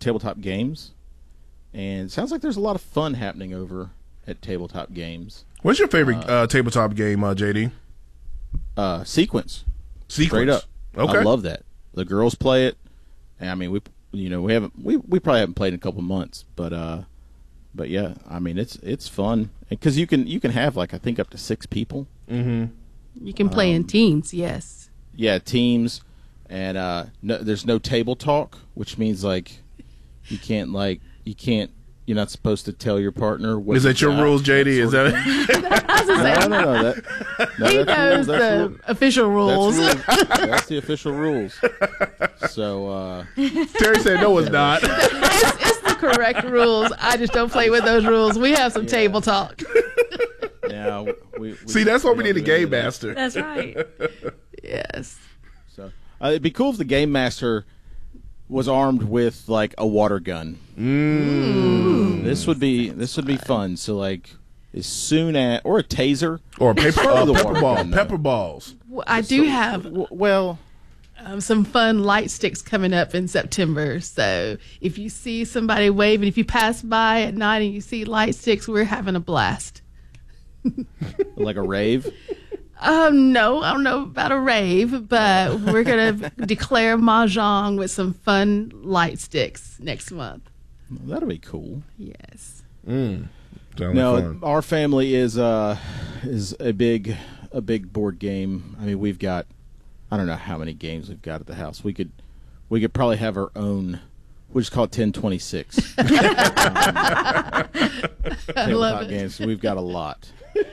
Tabletop Games, and it sounds like there's a lot of fun happening over at Tabletop Games. What's your favorite tabletop game, JD? Sequence. Straight up. Okay. I love that. The girls play it. And I mean, we probably haven't played in a couple months, but yeah, I mean, it's fun because you can have like I think up to 6 people. Mm-hmm. You can play in teams, yes. Yeah, teams, and there's no table talk, which means like you're not supposed to tell your partner what. Is that your rules, JD? Is that? No. He knows the official rules. That's the official rules. So Terry said, "No, it's not." It's the correct rules. I just don't play with those rules. We have some table talk. yeah, we see, that's why we need a game master. That's right. Yes. So it'd be cool if the game master was armed with like a water gun. This would be fun. So like as soon as or a taser or a pepper ball, balls. Well, I do have some fun light sticks coming up in September. So if you see somebody waving, if you pass by at night and you see light sticks, we're having a blast. Like a rave. No, I don't know about a rave, but we're going to declare Mahjong with some fun light sticks next month. That'll be cool. Yes. No, our family is a big board game. I mean, we've got I don't know how many games we've got at the house. We could probably have our own. We just call it 1026. I love it. Games. We've got a lot.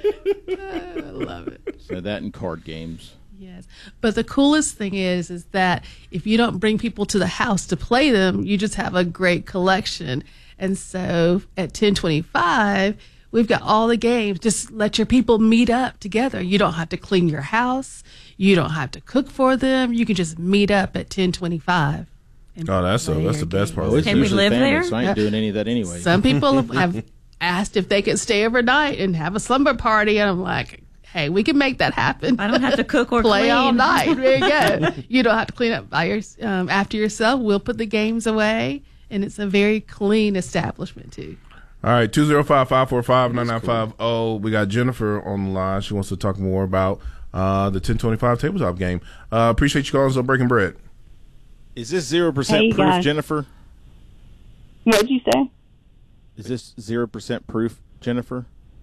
I love it. So that and card games. Yes. But the coolest thing is that if you don't bring people to the house to play them, you just have a great collection. And so at 1025, we've got all the games. Just let your people meet up together. You don't have to clean your house. You don't have to cook for them. You can just meet up at 1025. Oh, that's the best part. Can we live there? So I ain't doing any of that anyway. Some people have asked if they could stay overnight and have a slumber party, and I'm like, hey, we can make that happen. I don't have to cook or play clean all night. There you go. You don't have to clean up after yourself. We'll put the games away, and it's a very clean establishment too. All right, 205-545-9950. We got Jennifer on the line. She wants to talk more about the 1025 tabletop game. Appreciate you calling us on Breaking Bread. Is this 0% proof, guys. Jennifer? What'd you say? Is this 0% proof, Jennifer?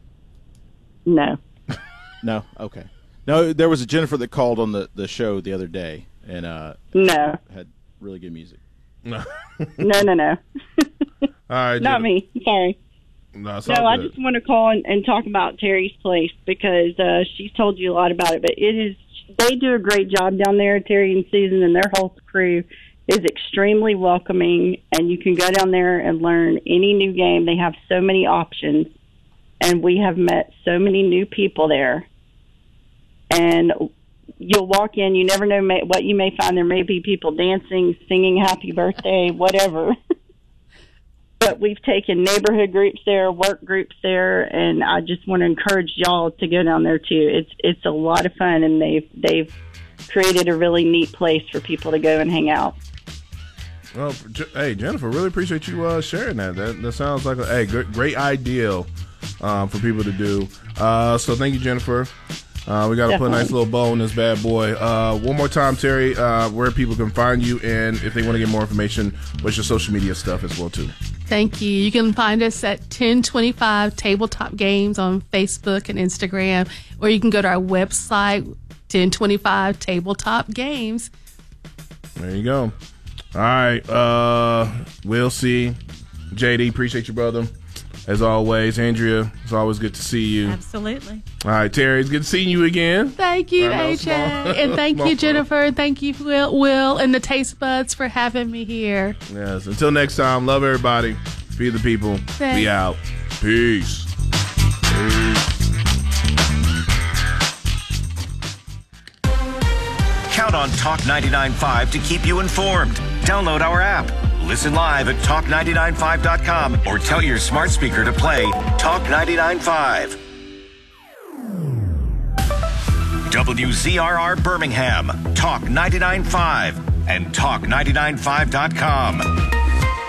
No. No? Okay. No, there was a Jennifer that called on the show the other day and No. had really good music. No. No. All right. Not me. Sorry. No, I just want to call and talk about Terry's Place because she's told you a lot about it, but they do a great job down there, Terry and Susan, and their whole crew is extremely welcoming, and you can go down there and learn any new game. They have so many options, and we have met so many new people there. And you'll walk in, you never know what you may find. There may be people dancing, singing happy birthday, whatever. But we've taken neighborhood groups there, work groups there, and I just want to encourage y'all to go down there too. It's a lot of fun, and they've created a really neat place for people to go and hang out. Well, hey, Jennifer, really appreciate you sharing that. That sounds like a great idea for people to do. So thank you, Jennifer. We got to put a nice little bow on this bad boy. One more time, Terry, where people can find you, and if they want to get more information, what's your social media stuff as well, too? Thank you. You can find us at 1025 Tabletop Games on Facebook and Instagram, or you can go to our website, 1025 Tabletop Games. There you go. All right. We'll see. JD, appreciate you, brother. As always, Andrea, it's always good to see you. Absolutely. All right, Terry, it's good seeing you again. Thank you, AJ. And thank you, Jennifer. And thank you, Will, and the Taste Buds for having me here. Yes. Until next time, love everybody. Feed the people. Thanks. Be out. Peace. Count on Talk 99.5 to keep you informed. Download our app. Listen live at talk995.com or tell your smart speaker to play Talk 99.5. WZRR Birmingham, Talk 99.5 and talk995.com.